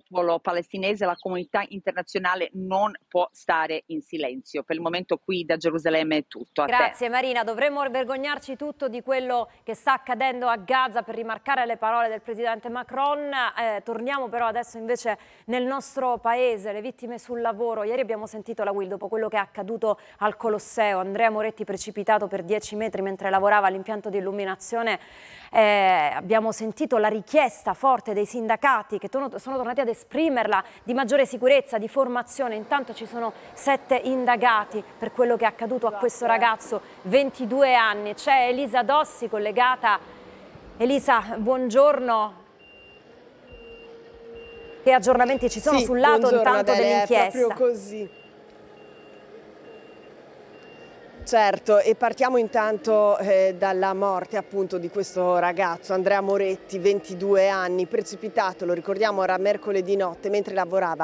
popolo palestinese, la comunità internazionale non può stare in silenzio. Per il momento qui da Gerusalemme è tutto. A te. Grazie Marina, dovremmo vergognarci tutto di quello che sta accadendo a Gaza, per rimarcare le parole del presidente Macron. Torniamo però adesso invece nel nostro paese, le vittime sul lavoro. Ieri abbiamo sentito la Will dopo quello che è accaduto al Colosseo, Andrea Moretti precipitato per 10 metri mentre lavorava all'impianto di illuminazione. Abbiamo sentito la richiesta forte dei sindacati che sono tornati ad esprimerla, di maggiore sicurezza, di formazione. Intanto ci sono 7 indagati per quello che è accaduto a questo ragazzo, 22 anni. C'è Elisa Dossi collegata. Elisa, buongiorno. Che aggiornamenti ci sono sul lato intanto dell'inchiesta? È proprio così. Certo, e partiamo intanto dalla morte appunto di questo ragazzo, Andrea Moretti, 22 anni, precipitato, lo ricordiamo, era mercoledì notte mentre lavorava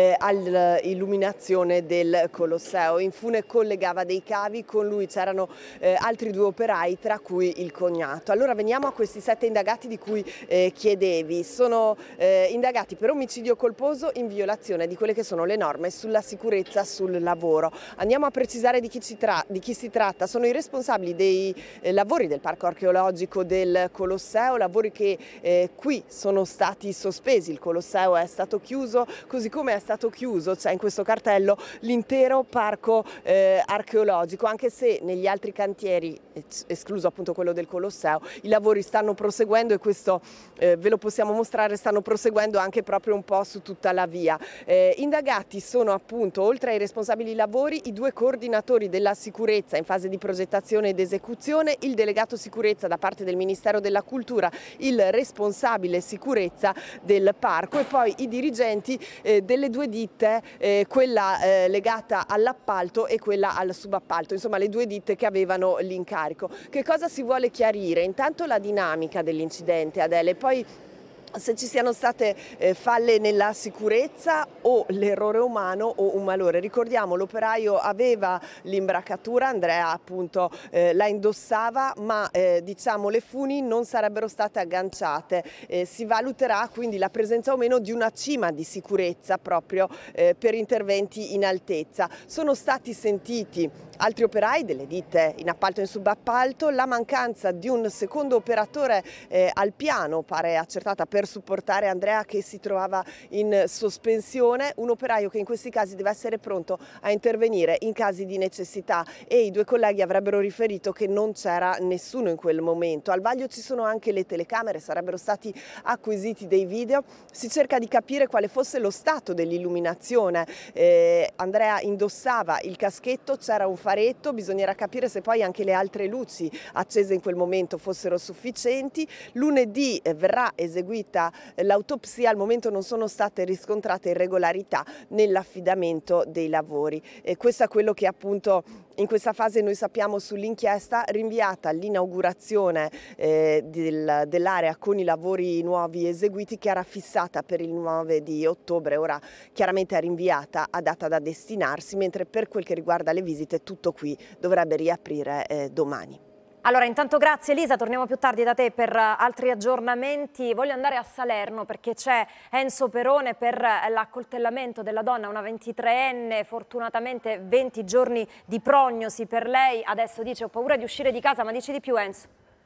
all'illuminazione del Colosseo. Infune collegava dei cavi, con lui c'erano altri 2 operai, tra cui il cognato. Allora veniamo a questi 7 indagati di cui chiedevi. Sono indagati per omicidio colposo in violazione di quelle che sono le norme sulla sicurezza sul lavoro. Andiamo a precisare di chi si tratta. Sono i responsabili dei lavori del parco archeologico del Colosseo, lavori che qui sono stati sospesi. Il Colosseo è stato chiuso, così come è stato chiuso, c'è in questo cartello, l'intero parco archeologico, anche se negli altri cantieri, escluso appunto quello del Colosseo, i lavori stanno proseguendo, e questo ve lo possiamo mostrare, stanno proseguendo anche proprio un po' su tutta la via. Indagati sono appunto, oltre ai responsabili lavori, i 2 coordinatori della sicurezza in fase di progettazione ed esecuzione, il delegato sicurezza da parte del Ministero della Cultura, il responsabile sicurezza del parco e poi i dirigenti delle 2 ditte, quella legata all'appalto e quella al subappalto, insomma le 2 ditte che avevano l'incarico. Che cosa si vuole chiarire? Intanto la dinamica dell'incidente, Adele, poi se ci siano state falle nella sicurezza o l'errore umano o un malore. Ricordiamo, l'operaio aveva l'imbracatura, Andrea appunto la indossava, ma diciamo le funi non sarebbero state agganciate. Si valuterà quindi la presenza o meno di una cima di sicurezza proprio per interventi in altezza. Sono stati sentiti altri operai delle ditte in appalto e in subappalto, la mancanza di un secondo operatore al piano pare accertata per supportare Andrea, che si trovava in sospensione, un operaio che in questi casi deve essere pronto a intervenire in casi di necessità, e i 2 colleghi avrebbero riferito che non c'era nessuno in quel momento. Al vaglio ci sono anche le telecamere, sarebbero stati acquisiti dei video, si cerca di capire quale fosse lo stato dell'illuminazione. Andrea indossava il caschetto, c'era un faretto, bisognerà capire se poi anche le altre luci accese in quel momento fossero sufficienti. Lunedì verrà eseguita l'autopsia, al momento non sono state riscontrate irregolarità nell'affidamento dei lavori. E questo è quello che appunto in questa fase noi sappiamo sull'inchiesta, rinviata all'inaugurazione dell'area con i lavori nuovi eseguiti, che era fissata per il 9 di ottobre, ora chiaramente è rinviata a data da destinarsi, mentre per quel che riguarda le visite tutto qui dovrebbe riaprire domani. Allora, intanto grazie Elisa, torniamo più tardi da te per altri aggiornamenti. Voglio andare a Salerno perché c'è Enzo Perone per l'accoltellamento della donna, una 23enne, fortunatamente 20 giorni di prognosi per lei. Adesso dice: ho paura di uscire di casa, ma dici di più, Enzo.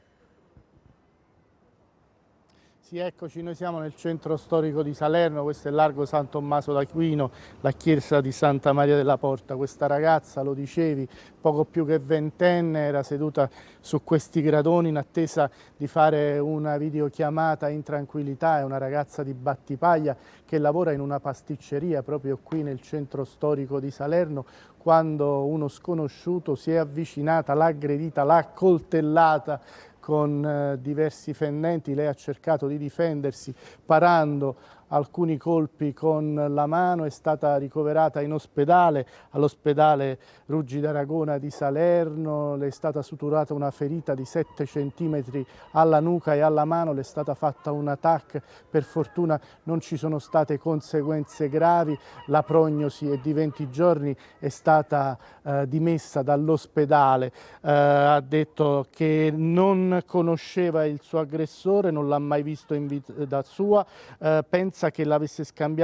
Sì, eccoci, noi siamo nel centro storico di Salerno, questo è Largo San Tommaso d'Aquino, la chiesa di Santa Maria della Porta. Questa ragazza, lo dicevi, poco più che ventenne, era seduta su questi gradoni in attesa di fare una videochiamata in tranquillità. È una ragazza di Battipaglia che lavora in una pasticceria proprio qui nel centro storico di Salerno, quando uno sconosciuto si è avvicinata, l'ha aggredita, l'ha coltellata con diversi fendenti. Lei ha cercato di difendersi parando alcuni colpi con la mano, è stata ricoverata in ospedale, all'ospedale Ruggi d'Aragona di Salerno, le è stata suturata una ferita di 7 centimetri alla nuca e alla mano, le è stata fatta una TAC, per fortuna non ci sono state conseguenze gravi, la prognosi è di 20 giorni, è stata dimessa dall'ospedale, ha detto che non conosceva il suo aggressore, non l'ha mai visto in vita sua, pensa che l'avesse scambiato